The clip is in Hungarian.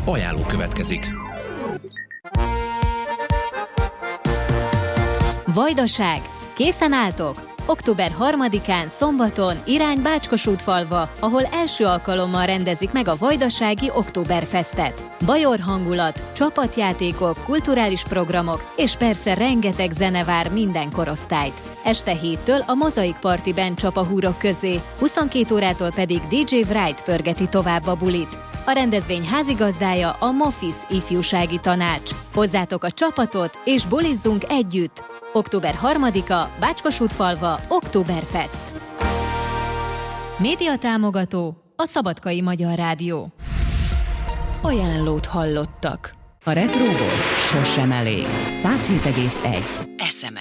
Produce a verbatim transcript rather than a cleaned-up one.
Ajánló következik. Vajdaság. Készen álltok? október harmadikán szombaton irány Bácskosútfalva, ahol első alkalommal rendezik meg a Vajdasági Októberfestet. Bajor hangulat, csapatjátékok, kulturális programok és persze rengeteg zene vár minden korosztályt. Este héttől a Mozaik Partiben csap a húrok közé, huszonkét órától pedig dé dzsé Wright pörgeti tovább a bulit. A rendezvény házigazdája a Mofis ifjúsági tanács. Hozzátok a csapatot és bulizzunk együtt! október harmadika, Bácskosútfalva, Októberfest. Média támogató, a Szabadkai Magyar Rádió. Ajánlót hallottak. A Retróból sosem elég. száz hét egész egy es em es